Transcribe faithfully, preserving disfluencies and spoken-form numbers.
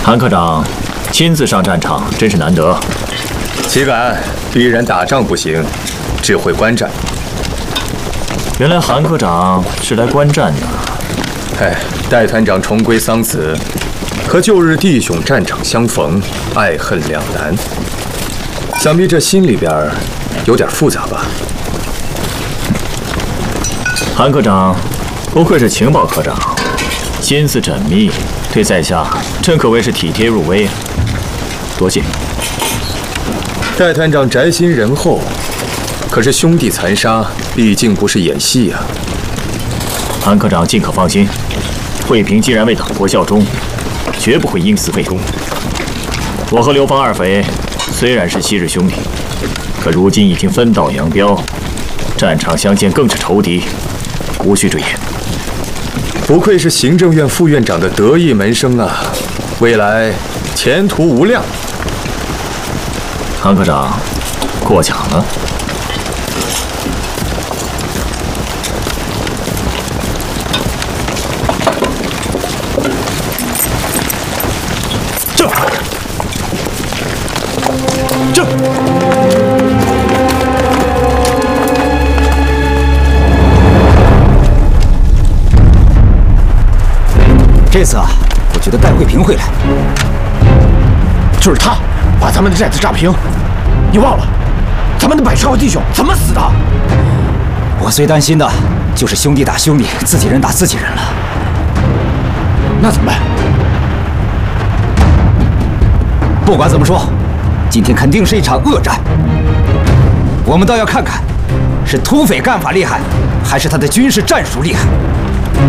韩科长亲自上战场，真是难得。 岂敢，必然打仗不行，只会观战。 原来韩科长是来观战的。 哎，戴团长重归桑梓，和旧日弟兄战场相逢，爱恨两难。想必这心里边有点复杂吧？ 韩科长不愧是情报科长，心思缜密，对在下真可谓是体贴入微。多谢。 戴团长宅心仁厚，可是兄弟残杀毕竟不是演戏啊。 韩科长尽可放心，惠平既然为党国效忠，绝不会因私废公。我和刘芳二匪虽然是昔日兄弟，可如今已经分道扬镳，战场相见更是仇敌，无需赘言。 不愧是行政院副院长的得意门生啊，未来前途无量。 韩科长，过奖了。这，这。 这次啊，我觉得戴慧萍会来， 就是他把咱们的寨子炸平。你忘了，咱们的百十号弟兄怎么死的？ 我最担心的就是兄弟打兄弟，自己人打自己人了。 那怎么办？ 不管怎么说，今天肯定是一场恶战。我们倒要看看，是土匪干法厉害，还是他的军事战术厉害。